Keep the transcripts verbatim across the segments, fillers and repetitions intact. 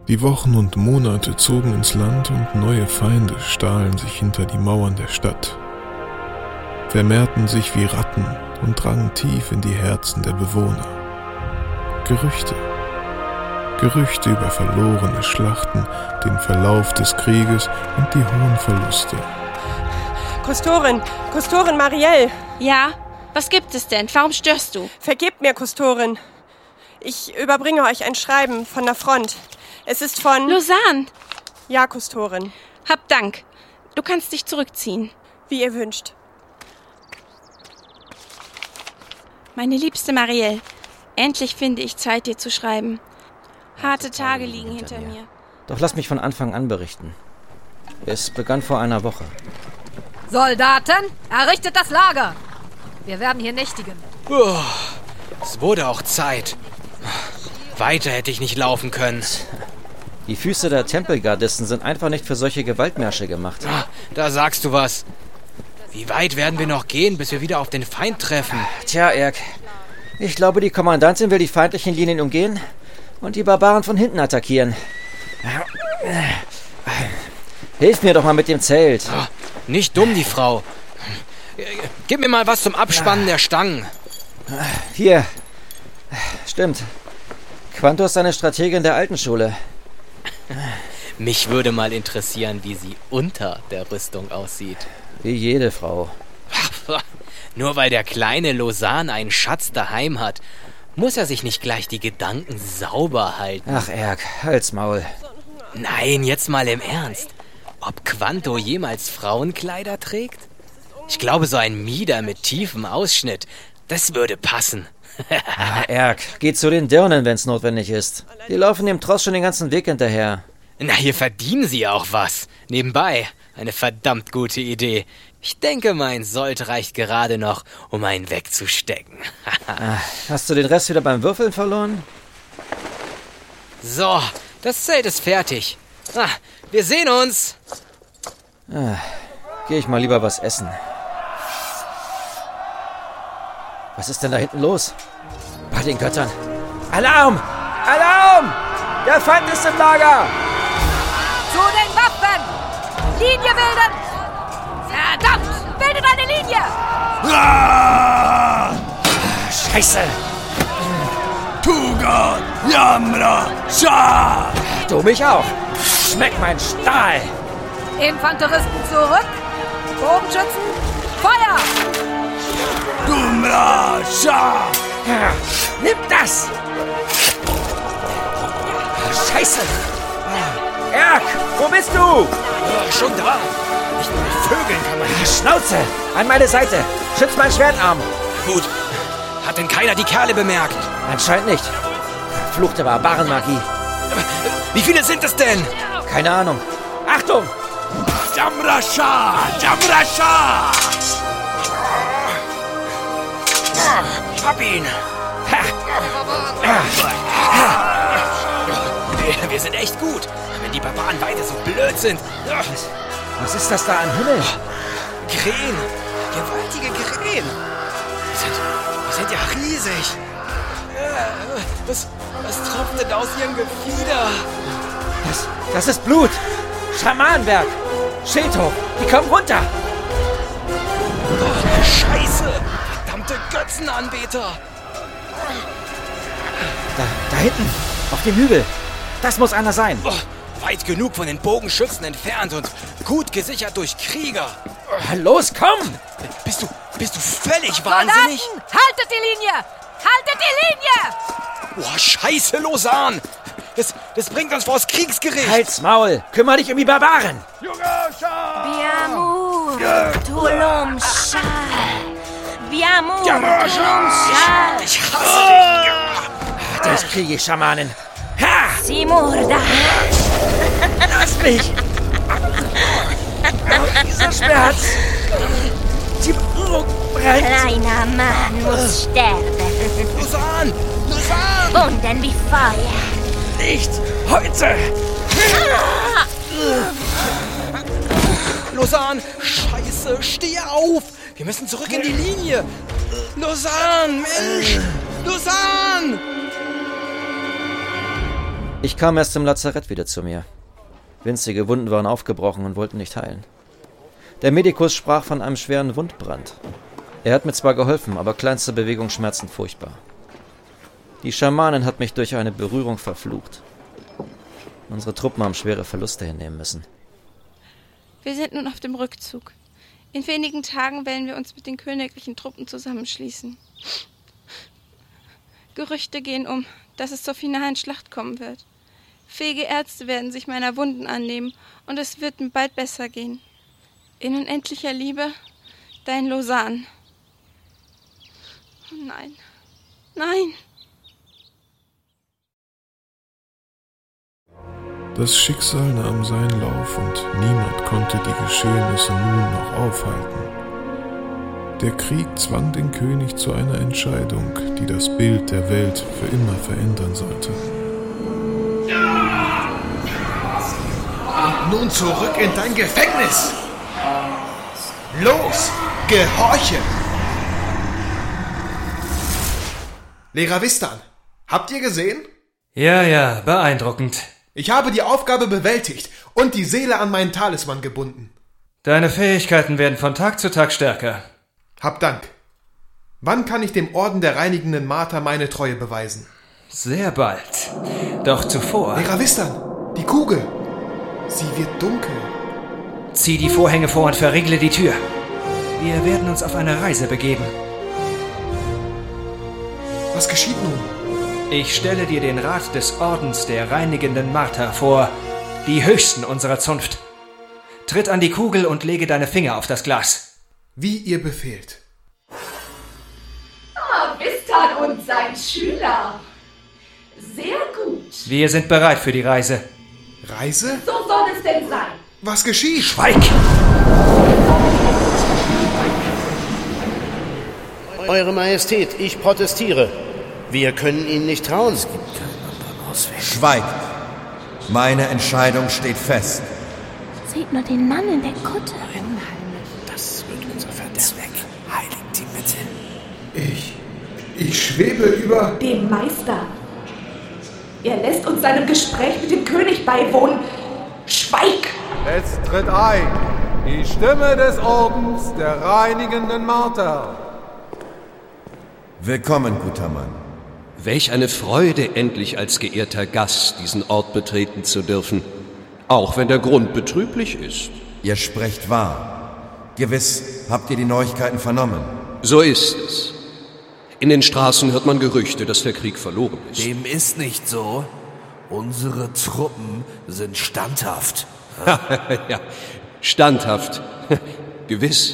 Die Wochen und Monate zogen ins Land und neue Feinde stahlen sich hinter die Mauern der Stadt, vermehrten sich wie Ratten und drangen tief in die Herzen der Bewohner. Gerüchte. Gerüchte über verlorene Schlachten, den Verlauf des Krieges und die hohen Verluste. Kustorin, Kustorin Marielle. Ja, was gibt es denn? Warum störst du? Vergebt mir, Kustorin. Ich überbringe euch ein Schreiben von der Front. Es ist von... Lausanne. Ja, Kustorin. Hab Dank. Du kannst dich zurückziehen. Wie ihr wünscht. Meine liebste Marielle, endlich finde ich Zeit, dir zu schreiben. Harte Tage liegen hinter mir. Doch lass mich von Anfang an berichten. Es begann vor einer Woche. Soldaten, errichtet das Lager. Wir werden hier nächtigen. Oh, es wurde auch Zeit. Weiter hätte ich nicht laufen können. Die Füße der Tempelgardisten sind einfach nicht für solche Gewaltmärsche gemacht. Ah, da sagst du was. Wie weit werden wir noch gehen, bis wir wieder auf den Feind treffen? Tja, Erk, ich glaube, die Kommandantin will die feindlichen Linien umgehen und die Barbaren von hinten attackieren. Hilf mir doch mal mit dem Zelt. Oh, nicht dumm, die Frau. Gib mir mal was zum Abspannen der Stangen. Hier. Stimmt. Quanto ist eine Strategin der alten Schule. Mich würde mal interessieren, wie sie unter der Rüstung aussieht. Wie jede Frau. Nur weil der kleine Lausanne einen Schatz daheim hat, muss er sich nicht gleich die Gedanken sauber halten. Ach, Erk, halt's Maul. Nein, jetzt mal im Ernst. Ob Quanto jemals Frauenkleider trägt? Ich glaube, so ein Mieder mit tiefem Ausschnitt, das würde passen. Ah, Erk, geh zu den Dirnen, wenn's notwendig ist. Die laufen dem Tross schon den ganzen Weg hinterher. Na, hier verdienen sie auch was. Nebenbei, eine verdammt gute Idee. Ich denke, mein Sold reicht gerade noch, um einen wegzustecken. Ah, hast du den Rest wieder beim Würfeln verloren? So, das Zelt ist fertig. Ah, wir sehen uns. Ah, geh ich mal lieber was essen. Was ist denn da hinten los? Bei den Göttern. Alarm! Alarm! Der Feind ist im Lager! Zu den Waffen! Linie bilden! Verdammt! Bildet eine Linie! Ah! Scheiße! Tuga! Yamra! Scha! Du mich auch! Schmeck mein Stahl! Infanteristen zurück! Bogenschützen! Feuer! Dumra! Scha! Ja, nimm das! Scheiße! Erk, wo bist du? Oh, schon da. Nicht mal mit Vögeln kann man hier. Schnauze! An meine Seite! Schütz meinen Schwertarm! Gut. Hat denn keiner die Kerle bemerkt? Anscheinend nicht. Verfluchte Barbarenmagie. Wie viele sind es denn? Keine Ahnung. Achtung! Jamra Scha! Jamra Scha! Ich hab ihn. Wir sind echt gut, wenn die Barbaren weiter so blöd sind. Was ist das da am Himmel? Krähen. Gewaltige Krähen. Die sind, die sind ja riesig. Was, was tropft denn aus ihrem Gefieder? Das, das ist Blut. Schamanenwerk. Schild hoch. Die kommen runter. Oh, Scheiße. Verdammte Götzenanbeter. Da, da hinten. Auf dem Hügel. Das muss einer sein. Oh, weit genug von den Bogenschützen entfernt und gut gesichert durch Krieger. Los, komm! Bist du, bist du völlig wahnsinnig? Soldaten, haltet die Linie! Haltet die Linie! Oh, Scheiße, Lausanne! Das, das bringt uns vors Kriegsgericht. Halt's Maul! Kümmer dich um die Barbaren! Biamur, Tulum Shah. Biamur, Tulum Shah. Ich hasse dich. Das kriege ich, Schamanen. Ha! Simurda. Lass mich! Oh, dieser Schmerz! Die Brust brennt! Kleiner Mann muss sterben. Lausanne! Lausanne! Wunden wie Feuer. Nicht heute! Lausanne! Scheiße, steh auf! Wir müssen zurück in die Linie! Lausanne, Mensch! Lausanne! Ich kam erst im Lazarett wieder zu mir. Winzige Wunden waren aufgebrochen und wollten nicht heilen. Der Medikus sprach von einem schweren Wundbrand. Er hat mir zwar geholfen, aber kleinste Bewegung schmerzen furchtbar. Die Schamanin hat mich durch eine Berührung verflucht. Unsere Truppen haben schwere Verluste hinnehmen müssen. Wir sind nun auf dem Rückzug. In wenigen Tagen werden wir uns mit den königlichen Truppen zusammenschließen. Gerüchte gehen um, dass es zur finalen Schlacht kommen wird. Fähige Ärzte werden sich meiner Wunden annehmen und es wird mir bald besser gehen. In unendlicher Liebe, dein Lausanne. Oh nein, nein. Das Schicksal nahm seinen Lauf und niemand konnte die Geschehnisse nun noch aufhalten. Der Krieg zwang den König zu einer Entscheidung, die das Bild der Welt für immer verändern sollte. Und nun zurück in dein Gefängnis! Los, gehorche! Lehrer Vistan, habt ihr gesehen? Ja, ja, beeindruckend. Ich habe die Aufgabe bewältigt und die Seele an meinen Talisman gebunden. Deine Fähigkeiten werden von Tag zu Tag stärker. Hab Dank. Wann kann ich dem Orden der reinigenden Marter meine Treue beweisen? Sehr bald. Doch zuvor... Lehrer Vistan, die Kugel. Sie wird dunkel. Zieh die Vorhänge vor und verriegle die Tür. Wir werden uns auf eine Reise begeben. Was geschieht nun? Ich stelle dir den Rat des Ordens der reinigenden Marter vor, die höchsten unserer Zunft. Tritt an die Kugel und lege deine Finger auf das Glas. Wie ihr befehlt. Ah, Vistan und sein Schüler. Sehr gut. Wir sind bereit für die Reise. Reise? So soll es denn sein. Was geschieht? Schweig! Eure Majestät, ich protestiere. Wir können Ihnen nicht trauen. Schweigt! Meine Entscheidung steht fest. Seht nur den Mann in der Kutte. Das wird unser Verderben. Heiligt die Mitte. Ich... Ich schwebe über... Dem Meister. Er lässt uns seinem Gespräch mit dem König beiwohnen. Schweig! Es tritt ein die Stimme des Ordens der reinigenden Marter. Willkommen, guter Mann. Welch eine Freude, endlich als geehrter Gast diesen Ort betreten zu dürfen. Auch wenn der Grund betrüblich ist. Ihr sprecht wahr. Gewiss habt ihr die Neuigkeiten vernommen. So ist es. In den Straßen hört man Gerüchte, dass der Krieg verloren ist. Dem ist nicht so. Unsere Truppen sind standhaft. Ja, standhaft. Gewiss.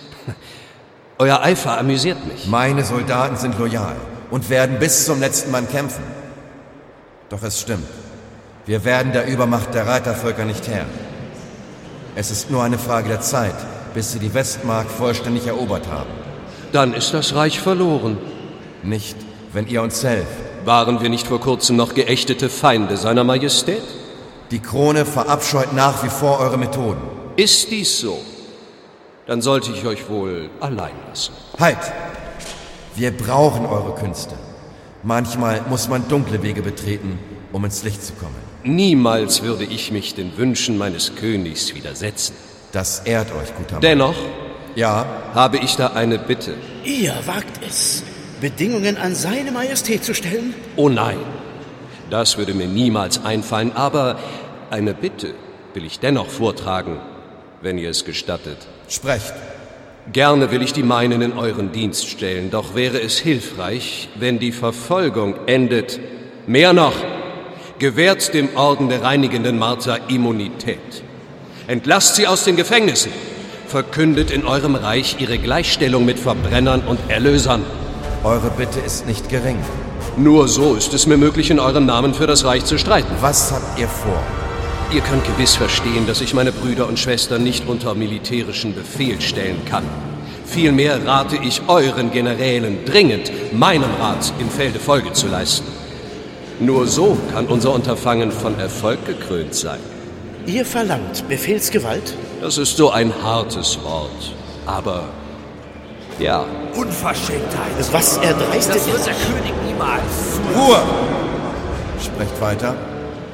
Euer Eifer amüsiert mich. Meine Soldaten sind loyal und werden bis zum letzten Mann kämpfen. Doch es stimmt. Wir werden der Übermacht der Reitervölker nicht Herr. Es ist nur eine Frage der Zeit, bis sie die Westmark vollständig erobert haben. Dann ist das Reich verloren. Nicht, wenn ihr uns helft. Waren wir nicht vor kurzem noch geächtete Feinde seiner Majestät? Die Krone verabscheut nach wie vor eure Methoden. Ist dies so? Dann sollte ich euch wohl allein lassen. Halt! Wir brauchen eure Künste. Manchmal muss man dunkle Wege betreten, um ins Licht zu kommen. Niemals würde ich mich den Wünschen meines Königs widersetzen. Das ehrt euch, guter Mann. Dennoch ja? habe ich da eine Bitte. Ihr wagt es, Bedingungen an seine Majestät zu stellen? Oh nein, das würde mir niemals einfallen, aber eine Bitte will ich dennoch vortragen, wenn ihr es gestattet. Sprecht. Gerne will ich die meinen in euren Dienst stellen, doch wäre es hilfreich, wenn die Verfolgung endet. Mehr noch, gewährt dem Orden der reinigenden Marter Immunität. Entlasst sie aus den Gefängnissen. Verkündet in eurem Reich ihre Gleichstellung mit Verbrennern und Erlösern. Eure Bitte ist nicht gering. Nur so ist es mir möglich, in eurem Namen für das Reich zu streiten. Was habt ihr vor? Ihr könnt gewiss verstehen, dass ich meine Brüder und Schwestern nicht unter militärischen Befehl stellen kann. Vielmehr rate ich euren Generälen dringend, meinem Rat im Felde Folge zu leisten. Nur so kann unser Unterfangen von Erfolg gekrönt sein. Ihr verlangt Befehlsgewalt? Das ist so ein hartes Wort, aber ja. Unverschämtheit. Was erdreistet Das wird der König niemals. Ruhe! Sprecht weiter.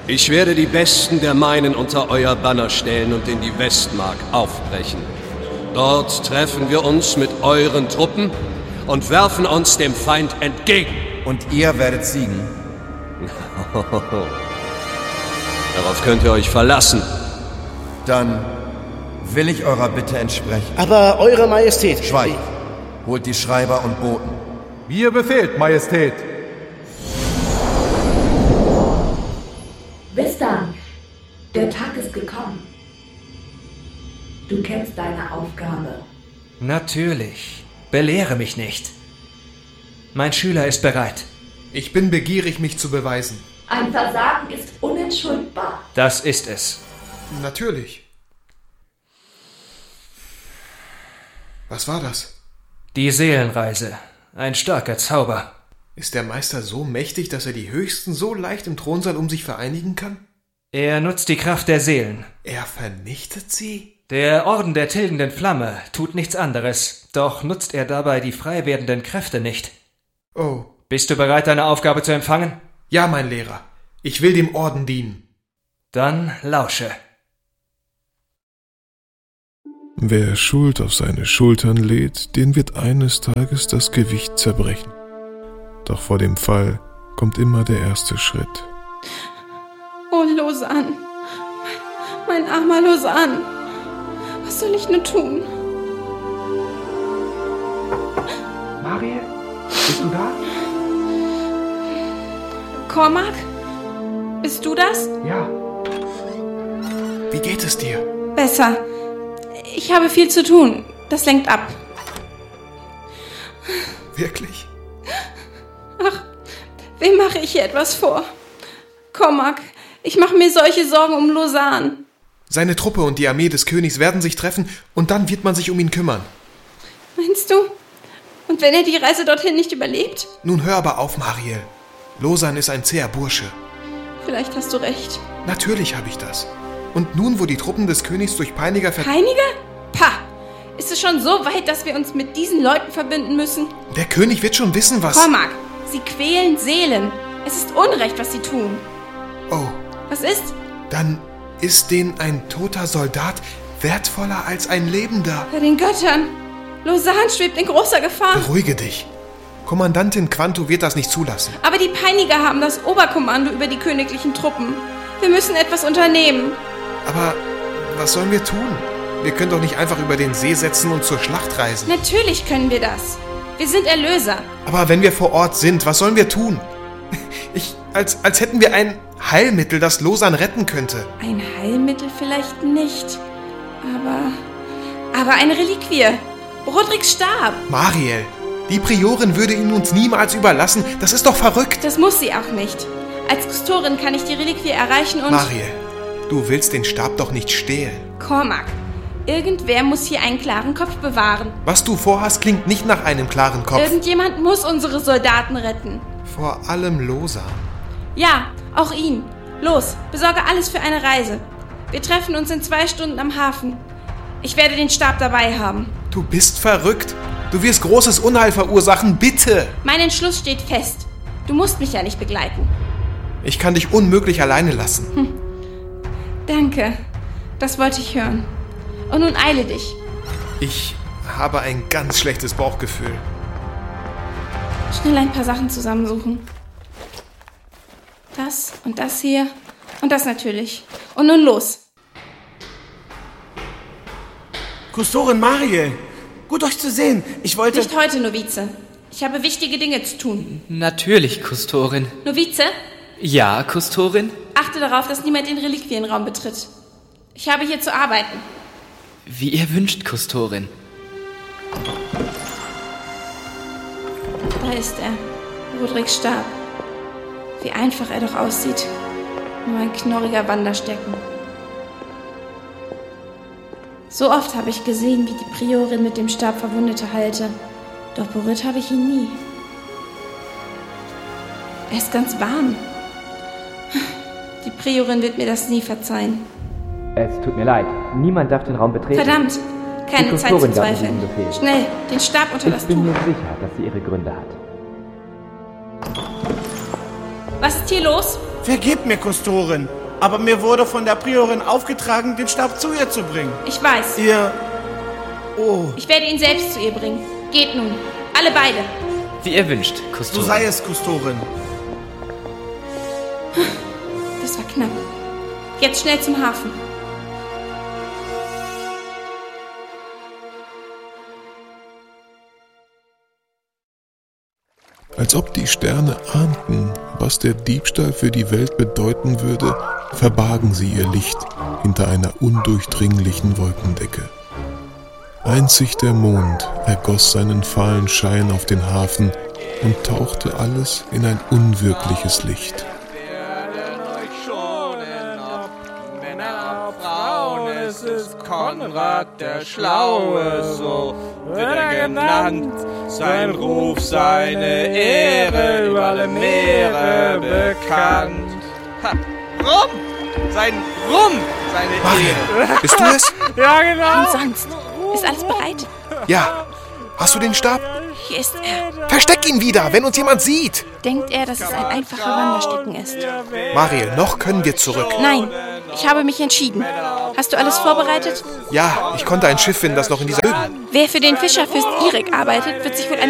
Ich werde die Besten der meinen unter euer Banner stellen und in die Westmark aufbrechen. Dort treffen wir uns mit euren Truppen und werfen uns dem Feind entgegen. Und ihr werdet siegen? Darauf könnt ihr euch verlassen. Dann will ich eurer Bitte entsprechen. Aber Eure Majestät... Schweigt. Holt die Schreiber und Boten. Wie ihr befehlt, Majestät. Wistan, der Tag ist gekommen. Du kennst deine Aufgabe. Natürlich. Belehre mich nicht. Mein Schüler ist bereit. Ich bin begierig, mich zu beweisen. Ein Versagen ist unentschuldbar. Das ist es. Natürlich. Was war das? Die Seelenreise. Ein starker Zauber. Ist der Meister so mächtig, dass er die Höchsten so leicht im Thronsaal um sich vereinigen kann? Er nutzt die Kraft der Seelen. Er vernichtet sie? Der Orden der tilgenden Flamme tut nichts anderes, doch nutzt er dabei die frei werdenden Kräfte nicht. Oh. Bist du bereit, deine Aufgabe zu empfangen? Ja, mein Lehrer. Ich will dem Orden dienen. Dann lausche. Wer Schuld auf seine Schultern lädt, den wird eines Tages das Gewicht zerbrechen. Doch vor dem Fall kommt immer der erste Schritt. Oh, Lausanne. Mein, mein armer Lausanne. Was soll ich nur tun? Mariel, bist du da? Cormac? Bist du das? Ja. Wie geht es dir? Besser. Ich habe viel zu tun. Das lenkt ab. Wirklich? Ach, wem mache ich hier etwas vor? Cormac, ich mache mir solche Sorgen um Lausanne. Seine Truppe und die Armee des Königs werden sich treffen und dann wird man sich um ihn kümmern. Meinst du? Und wenn er die Reise dorthin nicht überlebt? Nun hör aber auf, Mariel. Lausanne ist ein zäher Bursche. Vielleicht hast du recht. Natürlich habe ich das. Und nun, wo die Truppen des Königs durch Peiniger ver... Peiniger? Pah! Ist es schon so weit, dass wir uns mit diesen Leuten verbinden müssen? Der König wird schon wissen, was... Cormac, sie quälen Seelen. Es ist Unrecht, was sie tun. Oh. Was ist? Dann ist denen ein toter Soldat wertvoller als ein Lebender. Bei den Göttern. Lausanne schwebt in großer Gefahr. Beruhige dich. Kommandantin Quanto wird das nicht zulassen. Aber die Peiniger haben das Oberkommando über die königlichen Truppen. Wir müssen etwas unternehmen. Aber was sollen wir tun? Wir können doch nicht einfach über den See setzen und zur Schlacht reisen. Natürlich können wir das. Wir sind Erlöser. Aber wenn wir vor Ort sind, was sollen wir tun? Ich, als, als hätten wir ein Heilmittel, das Lausanne retten könnte. Ein Heilmittel vielleicht nicht. Aber... Aber eine Reliquie. Rodrigs Stab. Mariel, die Priorin würde ihn uns niemals überlassen. Das ist doch verrückt. Das muss sie auch nicht. Als Kustorin kann ich die Reliquie erreichen und... Mariel, du willst den Stab doch nicht stehlen. Cormac, irgendwer muss hier einen klaren Kopf bewahren. Was du vorhast, klingt nicht nach einem klaren Kopf. Irgendjemand muss unsere Soldaten retten. Vor allem Lausanne. Ja, auch ihn. Los, besorge alles für eine Reise. Wir treffen uns in zwei Stunden am Hafen. Ich werde den Stab dabei haben. Du bist verrückt. Du wirst großes Unheil verursachen, bitte. Mein Entschluss steht fest. Du musst mich ja nicht begleiten. Ich kann dich unmöglich alleine lassen. Hm. Danke. Das wollte ich hören. Und nun eile dich. Ich habe ein ganz schlechtes Bauchgefühl. Schnell ein paar Sachen zusammensuchen. Das und das hier. Und das natürlich. Und nun los. Kustorin Mariel, gut euch zu sehen. Ich wollte... Nicht heute, Novize. Ich habe wichtige Dinge zu tun. Natürlich, Kustorin. Novize? Ja, Kustorin? Achte darauf, dass niemand den Reliquienraum betritt. Ich habe hier zu arbeiten. Wie ihr wünscht, Kustorin. Da ist er, Rodrigs Stab. Wie einfach er doch aussieht. Nur ein knorriger Wanderstecken. So oft habe ich gesehen, wie die Priorin mit dem Stab Verwundete heilte. Doch berührt habe ich ihn nie. Er ist ganz warm. Die Priorin wird mir das nie verzeihen. Es tut mir leid. Niemand darf den Raum betreten. Verdammt! Keine Zeit zu zweifeln. Schnell, den Stab unter das Tuch. Ich bin mir sicher, dass sie ihre Gründe hat. Was ist hier los? Vergebt mir, Kustorin, aber mir wurde von der Priorin aufgetragen, den Stab zu ihr zu bringen. Ich weiß. Ihr... Oh. Ich werde ihn selbst zu ihr bringen. Geht nun. Alle beide. Wie ihr wünscht, So Kustorin. sei es, Kustorin. Das war knapp. Jetzt schnell zum Hafen. Als ob die Sterne ahnten, was der Diebstahl für die Welt bedeuten würde, verbargen sie ihr Licht hinter einer undurchdringlichen Wolkendecke. Einzig der Mond ergoss seinen fahlen Schein auf den Hafen und tauchte alles in ein unwirkliches Licht. Es ist Konrad der Schlaue, so wird er genannt. Sein Ruf, seine Ehre, über alle Meere bekannt. Ha, Rum! Sein Rum! Seine Marie, Ehre. bist du es? Ja, genau. Und sonst? Ist alles bereit? Ja. Hast du den Stab? Hier ist er. Versteck ihn wieder, wenn uns jemand sieht. Denkt er, dass es ein einfacher Wanderstecken ist? Mariel, noch können wir zurück. Nein, ich habe mich entschieden. Hast du alles vorbereitet? Ja, ich konnte ein Schiff finden, das noch in dieser Bögen. Wer für den Fischerfürst Irik arbeitet, wird sich wohl eine